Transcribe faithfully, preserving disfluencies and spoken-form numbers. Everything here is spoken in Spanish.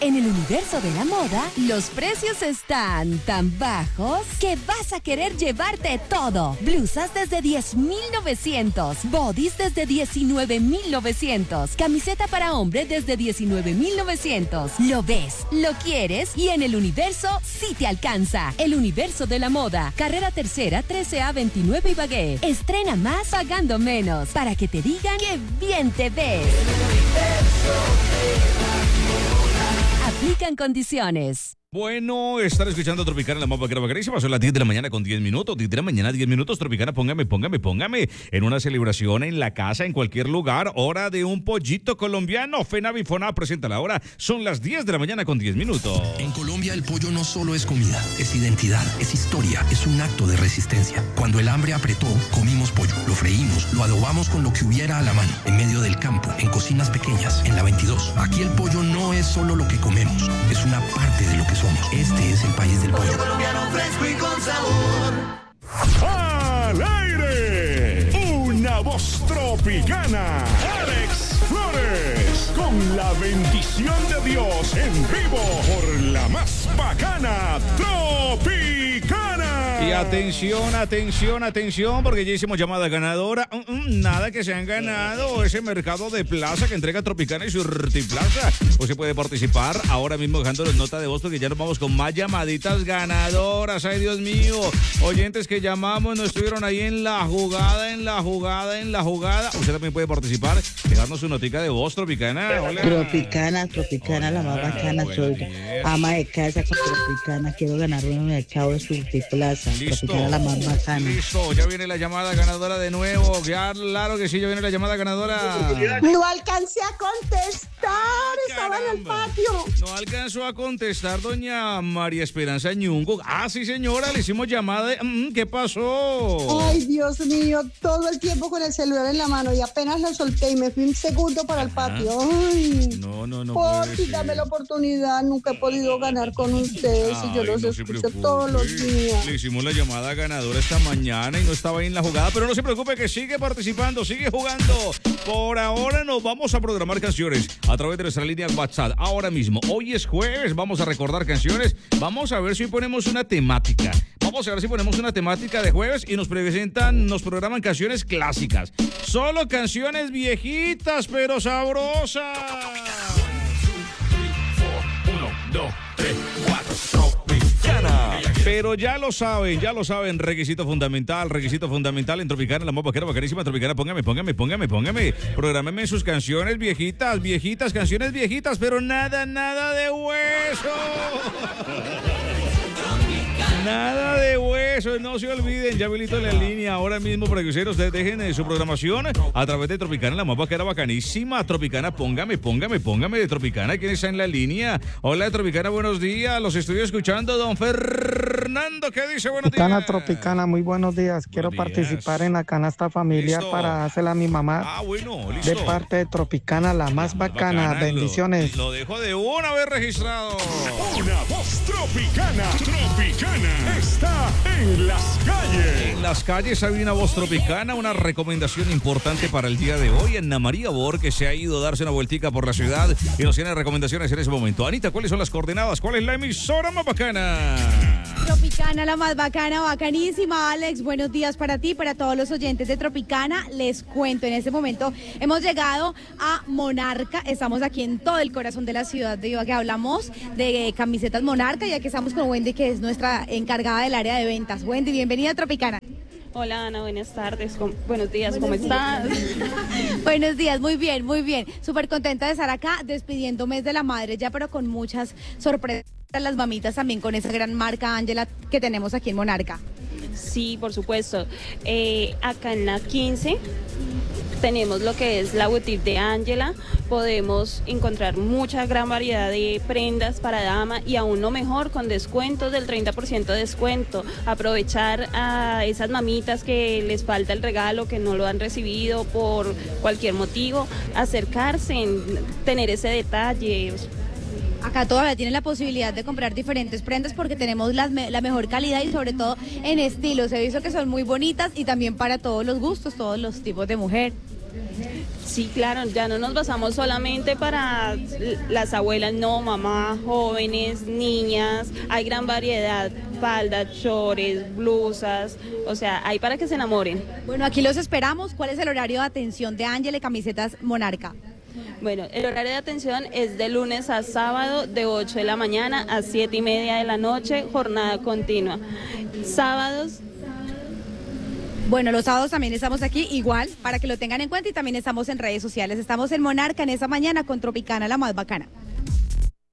En el universo de la moda, los precios están tan bajos que vas a querer llevarte todo. Blusas desde diez mil novecientos, bodies desde diecinueve mil novecientos, camiseta para hombre desde diecinueve mil novecientos. Lo ves, lo quieres y en el universo sí te alcanza. El universo de la moda, carrera tercera, trece A veintinueve Ibagué. Estrena más pagando menos para que te digan que bien te ves. Aplican condiciones. Bueno, estar escuchando Tropicana, la más vaquera vaquerísima. Son las diez de la mañana con diez minutos. diez de la mañana, diez minutos. Tropicana, póngame, póngame, póngame. En una celebración, en la casa, en cualquier lugar. Hora de un pollito colombiano. Fenavifona presenta la hora. Son las diez de la mañana con diez minutos. En Colombia, el pollo no solo es comida, es identidad, es historia, es un acto de resistencia. Cuando el hambre apretó, comimos pollo. Lo freímos, lo adobamos con lo que hubiera a la mano. En medio del campo, en cocinas pequeñas, en la veintidós. Aquí el pollo no es solo lo que comemos, es una parte de lo que somos. Este es el país del pollo. Pollo colombiano fresco y con sabor. ¡Al aire! Una voz tropicana. Alex Flores. Con la bendición de Dios en vivo por la más bacana Tropicana. Y atención, atención, atención, porque ya hicimos llamada ganadora. Mm, mm, nada que se han ganado ese mercado de plaza que entrega Tropicana y Surtiplaza. Usted puede participar ahora mismo dejándonos nota de voz porque ya nos vamos con más llamaditas ganadoras. Ay, Dios mío. Oyentes que llamamos no estuvieron ahí en la jugada, en la jugada, en la jugada. Usted también puede participar, dejarnos su notica de voz, Tropicana. Hola. Tropicana, Tropicana, Hola, la más bacana. Soy ama de casa con Tropicana. Quiero ganar un mercado de Surtiplaza. Listo, Tropicana, la más bacana. Listo, ya viene la llamada ganadora de nuevo. Claro que sí, ya viene la llamada ganadora. No alcancé a contestar, estaba en el patio. No alcanzó a contestar doña María Esperanza Ñungo. Ah, sí, señora, le hicimos llamada. Mm, ¿Qué pasó? Ay, Dios mío, todo el tiempo con el celular en la mano y apenas lo solté y me fui un segundo para el patio. Ay, no, no, no. Porfi, dame la oportunidad. Nunca he podido ganar con ustedes y yo los no escucho todos los días. Le hicimos la llamada ganadora esta mañana y no estaba ahí en la jugada, pero no se preocupe que sigue participando, sigue jugando. Por ahora nos vamos a programar canciones a través de nuestra línea WhatsApp. Ahora mismo, hoy es jueves, vamos a recordar canciones. Vamos a ver si ponemos una temática. Vamos a ver si ponemos una temática de jueves y nos presentan, nos programan canciones clásicas. Solo canciones viejitas, pero sabrosas. Uno, dos, tres, cuatro, Tropicana. Pero ya lo saben, ya lo saben, requisito fundamental, requisito fundamental en Tropicana, la más vaquera, vaquerísima Tropicana, póngame, póngame, póngame, póngame, prográmeme sus canciones viejitas, viejitas, canciones viejitas, pero nada, nada de hueso. Nada de hueso, no se olviden, ya habilito la línea ahora mismo para que ustedes dejen su programación a través de Tropicana, la más vaquera bacanísima. Tropicana, póngame, póngame, póngame de Tropicana. ¿Quién está en la línea? Hola, Tropicana, buenos días, los estoy escuchando. Don Fernando, ¿qué dice? Buenos Tropicana, días. Tropicana, muy buenos días. Quiero Buenos participar días. en la canasta familiar Listo. para hacerla a mi mamá. Ah, bueno, listo. De parte de Tropicana, la más bacana. Bacana, Bendiciones. Lo, lo dejo de una vez registrado. Una voz tropicana. Tropicana está en las calles. En las calles hay una voz tropicana, una recomendación importante para el día de hoy. Ana María Bor, que se ha ido a darse una vueltica por la ciudad y nos tiene recomendaciones en ese momento. Anita, ¿cuáles son las coordenadas? ¿Cuál es la emisora más bacana? Tropicana, la más bacana, bacanísima. Alex, buenos días para ti, para todos los oyentes de Tropicana. Les cuento, en este momento hemos llegado a Monarca. Estamos aquí en todo el corazón de la ciudad de Ibagué. Hablamos de camisetas Monarca, ya que estamos con Wendy, que es nuestra encargada del área de ventas. Wendy, bienvenida a Tropicana. Hola Ana, buenas tardes, ¿Cómo, buenos días, ¿cómo estás? Buenos días, muy bien, muy bien. Súper contenta de estar acá despidiendo mes de la madre ya, pero con muchas sorpresas para las mamitas también con esa gran marca Ángela que tenemos aquí en Monarca. Sí, por supuesto. Eh, acá en la quince tenemos lo que es la boutique de Ángela. Podemos encontrar mucha gran variedad de prendas para dama y aún lo mejor con descuentos del treinta por ciento de descuento. Aprovechar a esas mamitas que les falta el regalo, que no lo han recibido por cualquier motivo, acercarse, tener ese detalle. Acá todavía tienen la posibilidad de comprar diferentes prendas porque tenemos las me- la mejor calidad y sobre todo en estilos. He visto que son muy bonitas y también para todos los gustos, todos los tipos de mujer. Sí, claro, ya no nos basamos solamente para las abuelas, no, mamá, jóvenes, niñas, hay gran variedad, faldas, shorts, blusas, o sea, hay para que se enamoren. Bueno, aquí los esperamos. ¿Cuál es el horario de atención de Ángela Camisetas Monarca? Bueno, el horario de atención es de lunes a sábado, de ocho de la mañana a siete y media de la noche, jornada continua. Sábados. Bueno, los sábados también estamos aquí, igual, para que lo tengan en cuenta, y también estamos en redes sociales. Estamos en Monarca en esa mañana con Tropicana, la más bacana.